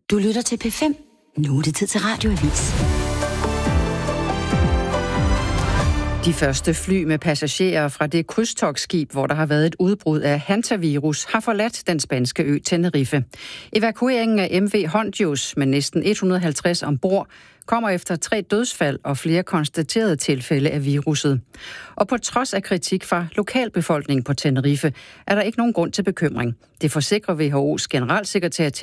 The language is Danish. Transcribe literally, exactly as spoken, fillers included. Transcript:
Du lytter til P fem. Nu er det tid til Radioavis. De første fly med passagerer fra det krydstogtskib, hvor der har været et udbrud af hantavirus, har forladt den spanske ø Tenerife. Evakueringen af M V Hondius med næsten et hundrede og halvtreds ombord kommer efter tre dødsfald og flere konstaterede tilfælde af viruset. Og på trods af kritik fra lokalbefolkningen på Tenerife, er der ikke nogen grund til bekymring. Det forsikrer W H O's generalsekretær